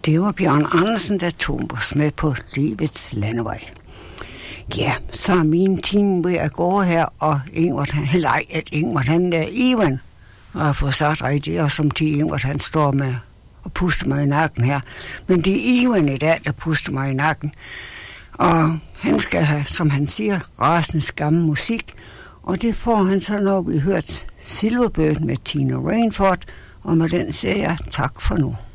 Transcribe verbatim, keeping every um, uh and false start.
Det var Bjørn Andersen, der tog os med på livets landevej. Ja, så er min time ved at gå her, og Ingvard, han, nej, at Ingvard, han er Ivan, og jeg får sagt rigtigt, og som til Ingvard, han står med og puster mig i nakken her. Men det er Ivan i dag, der puster mig i nakken. Og han skal have, som han siger, rasende gammel musik, og det får han så, når vi hørt Silverbird med Tina Rainford, og med den siger jeg tak for nu.